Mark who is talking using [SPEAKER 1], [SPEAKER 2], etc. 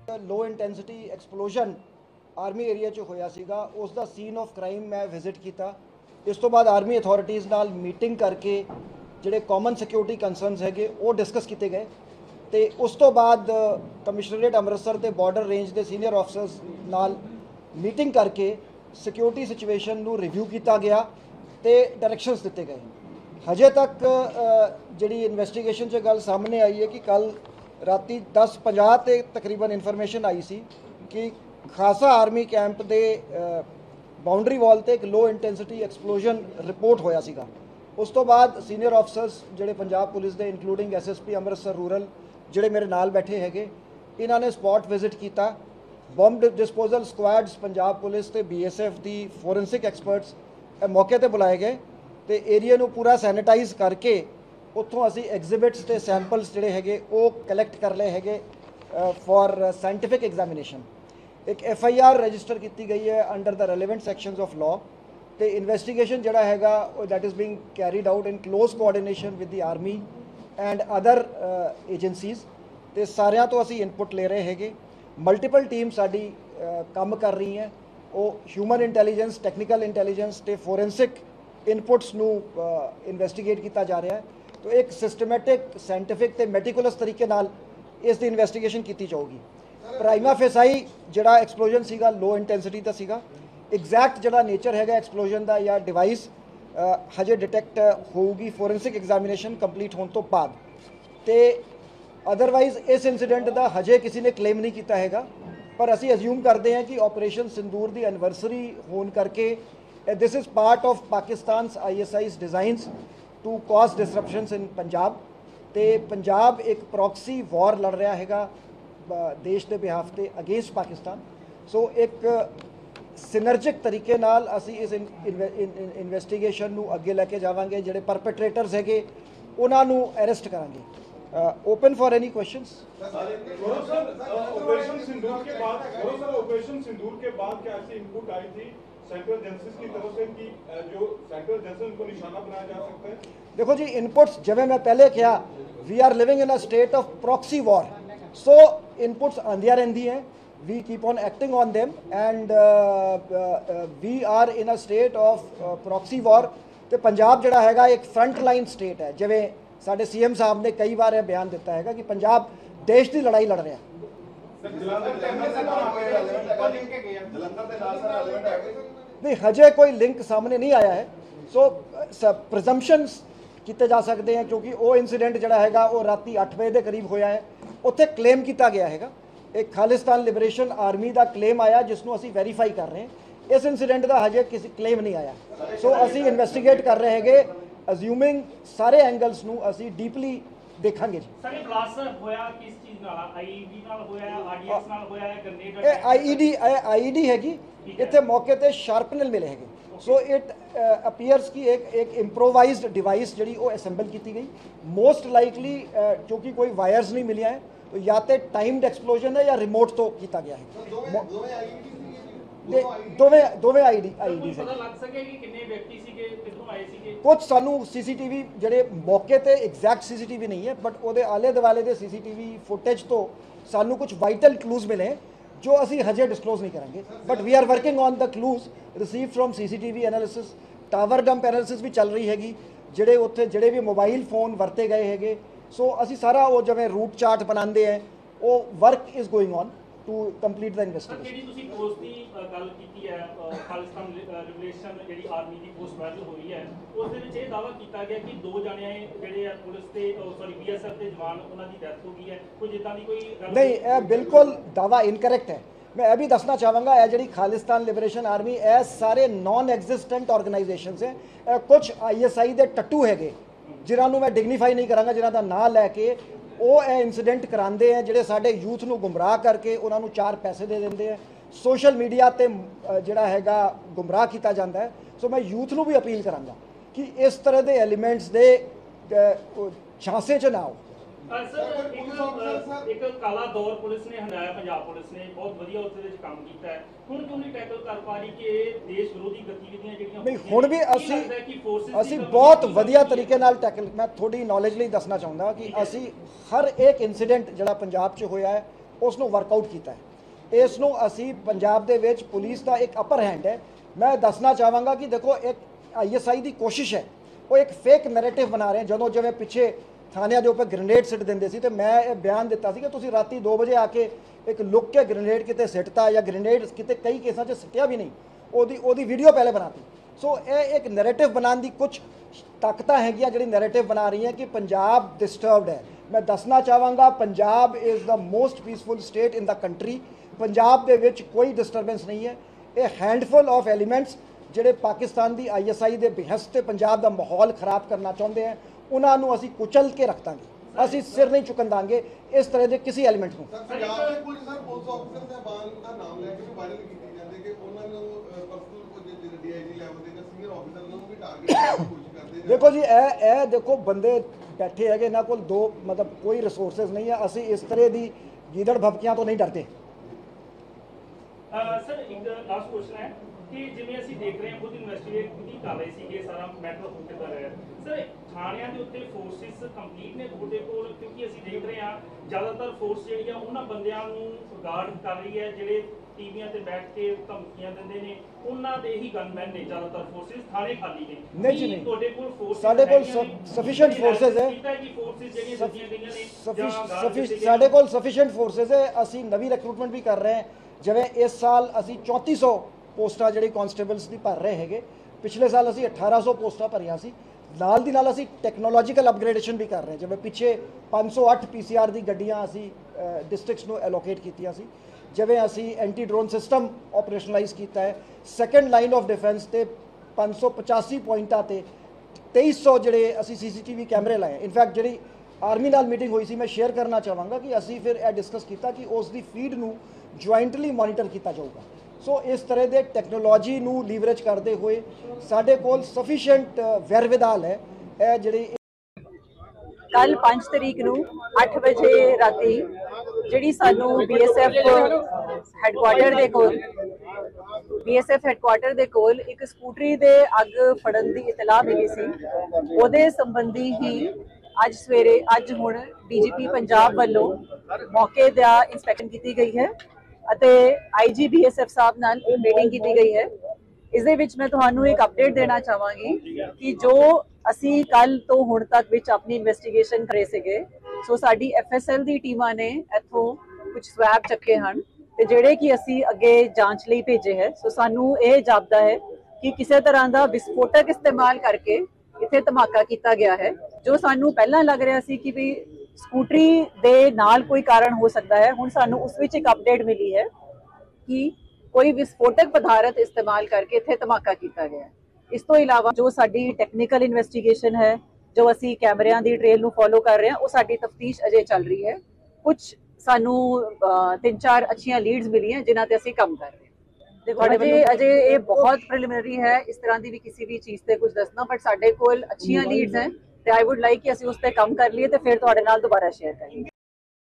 [SPEAKER 1] Low intensity explosion army area च होया सीगा उस दा सीन ऑफ क्राइम मैं विजिट किया। इस तो बाद आर्मी अथॉरिटीज़ नाल मीटिंग करके जिहड़े कॉमन सिक्योरिटी कंसर्नस हैगे वो डिस्कस किए गए तो उस तो बाद कमिश्नरेट अमृतसर के बॉर्डर रेंज के सीनियर ऑफिसर्स नाल मीटिंग करके सिक्योरिटी सिचुएशन नू रिव्यू किया गया तो डायरैक्शनस दिते गए। हजे तक जिहड़ी इन्वेस्टिगेशन च गल सामने आई है कि कल राती 10:50 ते तकरीबन इन्फॉर्मेशन आई सी कि खासा आर्मी कैंप दे बाउंड्री वॉल ते एक लो इंटेंसिटी एक्सप्लोजन रिपोर्ट होया सीगा। उस तो बाद सीनियर ऑफिसर्स जिहड़े पंजाब पुलिस दे इंक्लूडिंग SSP अमृतसर रूरल जिहड़े मेरे नाल बैठे हैगे इन्हां ने स्पॉट विजिट किया। Bomb disposal squads Punjab police ते BSF दी फोरेंसिक एक्सपर्ट्स मौके ते बुलाए गए तो एरिया नू पूरा सैनिटाइज करके उत्थों असी एग्जिबिट्स ते सैंपल्स जिहड़े हैगे वो कलैक्ट कर लए हैगे फॉर साइंटिफिक एग्जामिनेशन। एक FIR रजिस्टर की गई है under the relevant सैक्शंस of law तो इन्वेस्टिगेशन जिहड़ा हैगा that is being carried out in close coordination with the army and other agencies तो सारिਆਂ तो असी इनपुट ले रहे हैगे। मल्टीपल टीम साडी काम कर रही हैं वो ह्यूमन इंटैलीजेंस टैक्नीकल इंटैलीजेंस ते फोरेंसिक इनपुट्स नू इन्वेस्टिगेट किया जा रहा है। तो एक सिस्टमैटिक साइंटिफिक ते मेटिकुलस तरीके नाल इस दी इन्वेस्टिगेशन की जाऊगी। प्राइमा फेसाई जिहड़ा एक्सप्लोजन सीगा लो इंटेंसिटी दा सीगा। एग्जैक्ट जिहड़ा नेचर हैगा एक्सप्लोजन दा या डिवाइस हजे डिटेक्ट होगी फोरेंसिक एग्जामिनेशन कंप्लीट होने तो बाद ते अदरवाइज इस इंसीडेंट का हजे किसी ने क्लेम नहीं किया हैगा पर असी अज्यूम करते हैं कि ऑपरेशन सिंदूर की एनिवर्सरी होने करके this is part of Pakistan ISI's designs to cause disruptions इन पंजाब तो पंजाब एक प्रॉक्सी वॉर लड़ रहा हैगा देश के बिहाफ ते अगेंस्ट पाकिस्तान। सो एक सिनर्जिक तरीके नाल असी इस इन्वेस्टिगेशन नू अगे लैके जावांगे। जिहड़े परपेट्रेटर्स हैगे उन्हां नू अरेस्ट करांगे। Open for any questions.
[SPEAKER 2] Operation सिंदूर के बाद क्या ऐसी इनपुट आई थी सेंट्रल एजेंसीज की तरफ से कि जो सेंट्रल एजेंसी को निशाना बनाया जा सकता है?
[SPEAKER 1] देखो जी इनपुट्स जब मैं पहले क्या we are living in a state of proxy war so inputs आंदियां रहिंदी हैं we keep on acting on them and we are in a state of proxy war. तो पंजाब जिहड़ा हैगा एक फ्रंट लाइन स्टेट है जिवें साडे CM साहब ने कई बार यह बयान दिता है कि पंजाब देश की लड़ाई लड़ रहा है। नहीं हजे कोई लिंक सामने नहीं आया है सो प्रिजम्पशनस किए जा सकते हैं क्योंकि वो इंसीडेंट जिहड़ा हैगा वो राती 8 बजे के करीब होया है। उत्थे क्लेम किया गया हैगा एक खालिस्तान लिबरेशन आर्मी का क्लेम आया जिसनों असी वेरीफाई कर रहे हैं। इस इंसीडेंट का हजे किसी क्लेम नहीं आया सो असी इन्वेस्टिगेट कर रहे हैं अज्यूमिंग सारे एंगल्स नू असी डीपली देखांगे जी।
[SPEAKER 3] सर ब्लास्ट होया किस चीज नाल IED नाल होया RDX नाल होया है ग्रेनेड
[SPEAKER 1] IED हैगी इत्थे मौके ते शार्पनर मिले हैगे सो इट अपीयर्स की एक इम्प्रोवाइज्ड डिवाइस जिहड़ी वो असेंबल की गई मोस्ट लाइकली क्योंकि कोई वायर्स नहीं मिलिया है तो या तो टाइम्ड एक्सप्लोजन है या रिमोट तो किया गया है। दोवें IED से कुछ सानू CCTV जिहड़े मौके ते एग्जैक्ट CCTV नहीं है बट वो आले दुआले दे CCTV फुटेज तो सानू कुछ वाइटल क्लूज मिले जो असी हजे डिस्कलोज नहीं करेंगे but we are working on the clues receive from CCTV analysis. Tower dump analysis भी चल रही हैगी जिहड़े उत्थे जिहड़े भी मोबाइल फोन वरते गए हैगे सो असी सारा वो जिवें रूट चार्ट बनाते हैं वो work is going on to complete the investigation.
[SPEAKER 3] ਜਿਹੜੀ ਤੁਸੀਂ ਪੋਸਟ ਦੀ ਗੱਲ ਕੀਤੀ ਹੈ ਖਾਲਿਸਤਾਨ ਲਿਬਰੇਸ਼ਨ ਜਿਹੜੀ ਆਰਮੀ ਦੀ ਪੋਸਟ ਵਾਇਰਲ ਹੋ ਰਹੀ ਹੈ ਉਸ ਦੇ ਵਿੱਚ ਇਹ ਦਾਅਵਾ ਕੀਤਾ ਗਿਆ ਕਿ 2 ਜਣੇ ਜਿਹੜੇ ਆ ਪੁਲਿਸ ਤੇ BSF ਦੇ ਜਵਾਨ ਉਹਨਾਂ ਦੀ ਡੈਥ ਹੋ गई है कुछ इदां दी कोई गल
[SPEAKER 1] नहीं यह बिल्कुल दावा इनकरैक्ट है। मैं यह भी दसना चाहूँगा यह जी खालिस्तान लिबरेशन आर्मी यह सारे नॉन एग्जिस्टेंट ऑर्गेनाइजेशन है कुछ ISI के टट्टू है जिन्होंने मैं डिग्नीफाई नहीं कराँगा जिन्हों का नाम लैके वो इंसीडेंट कराते हैं जिहड़े साडे यूथ नूं गुमराह करके उन्होंने 4 पैसे दे देंगे हैं सोशल मीडिया ते जिहड़ा हैगा गुमराह किया जाता है। सो मैं यूथ नूं भी अपील करांगा कि इस तरह के एलीमेंट्स दे झांसे च ना आओ।
[SPEAKER 3] सर एक काला दौर पुलिस ने हंडाया पंजाब पुलिस ने बहुत वधिया उसदे विच काम कीता है हुण क्यों नहीं टैकल कर पा रही कि देश विरोधी गतिविधियां जिहड़ियां
[SPEAKER 1] नहीं हुण भी असी बहुत वधिया तरीके नाल टैकल मैं थोड़ी नॉलेज लई दसना चाहुंदा कि असी हर एक इंसीडेंट जिहड़ा पंजाब च होया है ਉਸ ਨੂੰ ਵਰਕਆਊਟ ਕੀਤਾ ਹੈ। ਇਸ ਨੂੰ ਅਸੀਂ ਪੰਜਾਬ ਦੇ ਵਿੱਚ ਪੁਲਿਸ ਦਾ ਇੱਕ ਅਪਰ ਹੈਂਡ ਹੈ। ਮੈਂ ਦੱਸਣਾ ਚਾਹਾਂਗਾ ਕਿ ਦੇਖੋ ਇੱਕ ISI ਦੀ ਕੋਸ਼ਿਸ਼ ਹੈ, ਉਹ ਇੱਕ ਫੇਕ ਨੈਰੇਟਿਵ ਬਣਾ ਰਹੇ ਜਦੋਂ ਜਿਵੇਂ ਪਿੱਛੇ ਥਾਣਿਆਂ ਦੇ ਉੱਪਰ ਗ੍ਰੇਨੇਡ ਸਿੱਟ ਦਿੰਦੇ ਸੀ, ਤੇ ਮੈਂ ਇਹ ਬਿਆਨ ਦਿੱਤਾ ਸੀ ਕਿ ਤੁਸੀਂ ਰਾਤੀ 2 ਵਜੇ ਆ ਕੇ ਇੱਕ ਲੁੱਕ ਕੇ ਗ੍ਰੇਨੇਡ ਕਿਤੇ ਸਿੱਟਤਾ ਜਾਂ ਗ੍ਰੇਨੇਡ ਕਿਤੇ ਕਈ ਕੇਸਾਂ 'ਚ ਸਿੱਟਿਆ ਵੀ ਨਹੀਂ, ਉਹਦੀ ਵੀਡੀਓ ਪਹਿਲੇ ਬਣਾਤੀ। ਸੋ ਇਹ ਇੱਕ ਨੈਰੇਟਿਵ ਬਣਾਉਣ ਦੀ ਕੁਝ ਤਾਕਤਾਂ ਹੈਗੀਆਂ ਜਿਹੜੀ ਨੈਰੇਟਿਵ ਬਣਾ ਰਹੀ ਹੈ ਕਿ ਪੰਜਾਬ ਡਿਸਟਰਬਡ ਹੈ। ਮੈਂ ਦੱਸਣਾ ਚਾਹਾਂਗਾ Punjab is the most peaceful state in the country. Punjab ਦੇ ਵਿੱਚ ਕੋਈ ਡਿਸਟਰਬੈਂਸ ਨਹੀਂ ਹੈ। ਇਹ ਹੈਂਡਫੁਲ ਆਫ ਐਲੀਮੈਂਟਸ ਜਿਹੜੇ ਪਾਕਿਸਤਾਨ ਦੀ ISI ਦੇ ਬਿਹਸਤ ਤੇ ਪੰਜਾਬ ਦਾ ਮਾਹੌਲ ਖਰਾਬ ਕਰਨਾ ਚਾਹੁੰਦੇ ਆ, ਉਹਨਾਂ ਨੂੰ ਅਸੀਂ ਕੁਚਲ ਕੇ ਰੱਖ ਦਾਂਗੇ। ਅਸੀਂ ਸਿਰ ਨਹੀਂ ਚੁੱਕਣ ਦਾਂਗੇ ਇਸ ਤਰ੍ਹਾਂ ਦੇ ਕਿਸੇ ਐਲੀਮੈਂਟ ਨੂੰ।
[SPEAKER 4] ਪੰਜਾਬ ਦੇ ਕੁਝ ਪੁਲਿਸ ਆਫੀਸਰ ਸਾਹਿਬਾਨ ਦਾ ਨਾਮ ਲੈ ਕੇ ਵੀ ਵਾਇਰਲ ਕੀਤੀ ਜਾਂਦੇ ਕਿ ਉਹਨਾਂ ਨੂੰ ਪਰਸਨਲ ਕੁਝ DIG ਲੈਵਲ ਦੇ ਜਾਂ ਸੀਨੀਅਰ ਆਫੀਸਰ ਨੂੰ ਵੀ ਟਾਰਗੇਟ ਕਰਨ ਦੀ ਕੋਸ਼ਿਸ਼ ਕਰਦੇ ਨੇ।
[SPEAKER 1] ਦੇਖੋ ਜੀ ਇਹ ਦੇਖੋ ਬੰਦੇ ਬੈਠੇ ਹੈਗੇ, ਇਹਨਾਂ ਕੋਲ ਮਤਲਬ ਕੋਈ ਰਿਸੋਰਸਸ ਨਹੀਂ ਹੈ। ਅਸੀਂ ਇਸ ਤਰ੍ਹਾਂ ਦੀ ਗੀਦੜ ਭਪਕਿਆਂ ਤੋਂ ਨਹੀਂ ਡਰਦੇ।
[SPEAKER 3] ਸਰ ਇੱਕ ਲਾਸਟ ਕੁਐਸਚਨ ਹੈ ਕਿ ਜਿਵੇਂ ਅਸੀਂ ਦੇਖ ਰਹੇ ਹਾਂ ਖੁਦ ਇਨਵੈਸਟੀਗੇਟ ਵੀ ਕਰ ਰਹੇ ਸੀਗੇ ਸਾਰਾ ਮੈਟਰ ਹੋ ਕਿੱਦਾਂ ਰਿਹਾ ਸਰ, ਥਾਣਿਆਂ ਦੇ ਉੱਤੇ ਫੋਰਸਿਸ ਕੰਪਲੀਟ ਨੇ ਤੁਹਾਡੇ ਕੋਲ? ਕਿਉਂਕਿ ਅਸੀਂ ਦੇਖ ਰਹੇ ਹਾਂ ਜ਼ਿਆਦਾਤਰ ਫੋਰਸ ਜਿਹੜੀ ਆ ਉਹਨਾਂ ਬੰਦਿਆਂ ਨੂੰ ਗਾਰਡ ਕਰ ਰਹੀ ਹੈ ਜਿਹੜੇ ਟੀਵੀਆਂ ਤੇ ਬੈਠ ਕੇ ਧਮਕੀਆਂ ਦਿੰਦੇ ਨੇ, ਉਹਨਾਂ ਦੇ ਹੀ ਗਨਮੈਨ ਨੇ ਜ਼ਿਆਦਾਤਰ ਫੋਰਸਿਸ। ਥਾਣੇ ਖਾਲੀ ਨੇ।
[SPEAKER 1] ਨਹੀਂ ਜੀ ਨਹੀਂ,
[SPEAKER 3] ਤੁਹਾਡੇ ਕੋਲ ਫੋਰਸ
[SPEAKER 1] ਸਾਡੇ ਕੋਲ ਸਫੀਸ਼ੀਐਂਟ ਫੋਰਸਸ ਹੈ।
[SPEAKER 3] ਫੋਰਸਿਸ ਜਿਹੜੀਆਂ ਦਿੱਤੀਆਂ ਗਈਆਂ ਨੇ
[SPEAKER 1] ਸਾਡੇ ਕੋਲ ਸਫੀਸ਼ੀਐਂਟ ਫੋਰਸਸ ਹੈ। ਅਸੀਂ ਨਵੀਂ ਰਿਕਰੂਟਮੈਂਟ ਵੀ ਕਰ ਰਹੇ ਹਾਂ। ਜਿਵੇਂ ਇਸ ਸਾਲ ਅਸੀਂ 3400 ਪੋਸਟਾਂ ਜਿਹੜੀ ਕਾਂਸਟੇਬਲਸ ਦੀ ਭਰ ਰਹੇ ਹੈਗੇ। ਪਿਛਲੇ ਸਾਲ ਅਸੀਂ 1800 ਪੋਸਟਾਂ ਭਰੀਆਂ ਸੀ। ਨਾਲ ਦੀ ਨਾਲ ਅਸੀਂ ਟੈਕਨੋਲੋਜੀਕਲ ਅਪਗ੍ਰੇਡੇਸ਼ਨ ਵੀ ਕਰ ਰਹੇ ਹਾਂ। ਜਿਵੇਂ ਪਿੱਛੇ 508 PCR ਦੀ ਗੱਡੀਆਂ ਅਸੀਂ ਡਿਸਟ੍ਰਿਕਟਸ ਨੂੰ ਐਲੋਕੇਟ ਕੀਤੀਆਂ ਸੀ। ਜਿਵੇਂ ਅਸੀਂ ਐਂਟੀ ਡਰੋਨ ਸਿਸਟਮ ਆਪਰੇਸ਼ਨਲਾਈਜ਼ ਕੀਤਾ ਹੈ। ਸੈਕੰਡ ਲਾਈਨ ਆਫ ਡਿਫੈਂਸ ਤੇ 585 ਪੁਆਇੰਟਾਂ ਤੇ 2300 ਜਿਹੜੇ ਅਸੀਂ CCTV ਕੈਮਰੇ ਲਾਏ। ਇਨਫੈਕਟ ਜਿਹੜੀ ਆਰਮੀ ਨਾਲ ਮੀਟਿੰਗ ਹੋਈ ਸੀ, ਮੈਂ ਸ਼ੇਅਰ ਕਰਨਾ ਚਾਹਾਂਗਾ ਕਿ ਅਸੀਂ ਫਿਰ ਇਹ ਡਿਸਕਸ ਕੀਤਾ ਕਿ ਉਸ ਦੀ ਫੀਡ ਨੂੰ ਜੁਆਇੰਟਲੀ ਮੋਨੀਟਰ ਕੀਤਾ ਜਾਊਗਾ। ਸੋ ਇਸ ਤਰ੍ਹਾਂ ਦੇ ਟੈਕਨੋਲੋਜੀ ਨੂੰ ਲੀਵਰੇਜ ਕਰਦੇ ਹੋਏ ਸਾਡੇ ਕੋਲ ਸਫੀਸ਼ੀਐਂਟ ਵੈਰਵਿਦਾਲ ਹੈ। ਇਹ ਜਿਹੜੀ
[SPEAKER 5] ਕੱਲ 5 ਤਰੀਕ ਨੂੰ 8 ਵਜੇ ਰਾਤੀ ਜਿਹੜੀ ਸਾਨੂੰ BSF ਹੈੱਡਕੁਆਟਰ ਦੇ ਕੋਲ ਇੱਕ ਸਕੂਟਰੀ ਦੇ ਅੱਗ ਫੜਨ ਦੀ ਇਤਲਾਹ ਮਿਲੀ ਸੀ। ਉਹਦੇ ਸੰਬੰਧੀ ਹੀ ਅੱਜ ਹੁਣ DGP ਪੰਜਾਬ ਵੱਲੋਂ ਮੌਕੇ ਦਾ ਇੰਸਪੈਕਸ਼ਨ ਕੀਤੀ ਗਈ ਹੈ ਅਤੇ IG BSF ਸਾਹਿਬ ਨਾਲ ਮੀਟਿੰਗ ਕੀਤੀ ਗਈ ਹੈ। ਇਸ ਦੇ ਵਿੱਚ ਮੈਂ ਤੁਹਾਨੂੰ ਇੱਕ ਅਪਡੇਟ ਦੇਣਾ ਚਾਹਾਂਗੀ ਕਿ ਜੋ ਅਸੀਂ ਕੱਲ ਤੋਂ ਹੁਣ ਤੱਕ ਵਿੱਚ ਆਪਣੀ ਇਨਵੈਸਟੀਗੇਸ਼ਨ ਕਰੇ ਸੀਗੇ, ਸੋ ਸਾਡੀ FSL ਦੀ ਟੀਮਾਂ ਨੇ ਇੱਥੋਂ ਕੁਝ ਸਵੈਬ ਚੱਕੇ ਹਨ ਤੇ ਜਿਹੜੇ ਕਿ ਅਸੀਂ ਅੱਗੇ ਜਾਂਚ ਲਈ ਭੇਜੇ ਹੈ। ਸੋ ਸਾਨੂੰ ਇਹ ਜਾਪਦਾ ਹੈ ਕਿ ਕਿਸੇ ਤਰ੍ਹਾਂ ਦਾ ਵਿਸਫੋਟਕ ਇਸਤੇਮਾਲ ਕਰਕੇ ਇੱਥੇ ਧਮਾਕਾ ਕੀਤਾ ਗਿਆ ਹੈ। ਜੋ ਸਾਨੂੰ ਪਹਿਲਾਂ ਲੱਗ ਰਿਹਾ ਸੀ ਕਿ ਵੀ ਸਕੂਟਰੀ ਦੇ ਨਾਲ ਕੋਈ ਕਾਰਨ ਹੋ ਸਕਦਾ ਹੈ, ਹੁਣ ਸਾਨੂੰ ਉਸ ਵਿੱਚ ਇੱਕ ਅਪਡੇਟ ਮਿਲੀ ਹੈ ਕਿ ਕੋਈ ਵਿਸਫੋਟਕ ਪਦਾਰਥ ਇਸਤੇਮਾਲ ਕਰਕੇ ਇੱਥੇ ਧਮਾਕਾ ਕੀਤਾ ਗਿਆ ਹੈ। ਇਸ ਤੋਂ ਇਲਾਵਾ ਜੋ ਸਾਡੀ ਟੈਕਨੀਕਲ ਇਨਵੈਸਟੀਗੇਸ਼ਨ ਹੈ, ਜੋ ਅਸੀਂ ਕੈਮਰਿਆਂ ਦੀ ਟ੍ਰੇਲ ਨੂੰ ਫੋਲੋ ਕਰ ਰਹੇ ਹਾਂ, ਉਹ ਸਾਡੀ ਤਫਤੀਸ਼ ਅਜੇ ਚੱਲ ਰਹੀ ਹੈ। ਕੁਝ ਸਾਨੂੰ 3-4 ਅੱਛੀਆਂ ਲੀਡਸ ਮਿਲੀਆਂ ਜਿਨ੍ਹਾਂ ਤੇ ਅਸੀਂ ਕੰਮ ਕਰ ਰਹੇ ਹਾਂ। ਦੇਖੋ ਅਜੇ ਇਹ ਬਹੁਤ ਪ੍ਰੀਲਿਮਿਨਰੀ ਹੈ, ਇਸ ਤਰ੍ਹਾਂ ਦੀ ਵੀ ਕਿਸੇ ਵੀ ਚੀਜ਼ ਤੇ ਕੁਝ ਦੱਸਣਾ, ਬਟ ਸਾਡੇ ਕੋਲ ਅੱਛੀਆਂ ਲੀਡਸ ਹੈ ਤੇ ਆਈ ਵੁੱਡ ਲਾਈਕ ਕਿ ਅਸੀਂ ਉਸ ਤੇ ਕੰਮ ਕਰ ਲਈਏ ਤੇ ਫਿਰ ਤੁਹਾਡੇ ਨਾਲ ਦੁਬਾਰਾ ਸ਼ੇਅਰ ਕਰੀਏ।